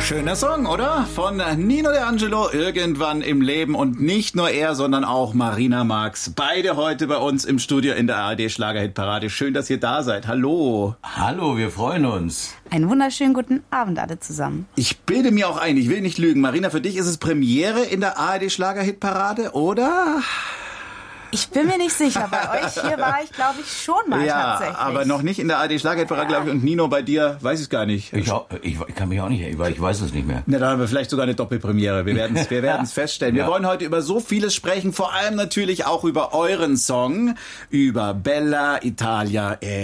Schöner Song, oder? Von Nino D'Angelo, irgendwann im Leben. Und nicht nur er, sondern auch Marina Marx. Beide heute bei uns im Studio in der ARD Schlagerhitparade. Schön, dass ihr da seid. Hallo. Hallo, wir freuen uns. Einen wunderschönen guten Abend alle zusammen. Ich bilde mir auch ein, ich will nicht lügen. Marina, für dich ist es Premiere in der ARD Schlagerhitparade, oder? Ich bin mir nicht sicher. Bei euch hier war ich, glaube ich, schon mal tatsächlich. Ja, aber noch nicht in der ARD Schlagerhitparade, glaube ich. Und Nino, bei dir weiß ich es gar nicht. Ich kann mich auch nicht, ich weiß es nicht mehr. Na, dann haben wir vielleicht sogar eine Doppelpremiere. Wir werden es feststellen. Wir wollen heute über so vieles sprechen, vor allem natürlich auch über euren Song, über Bella Italia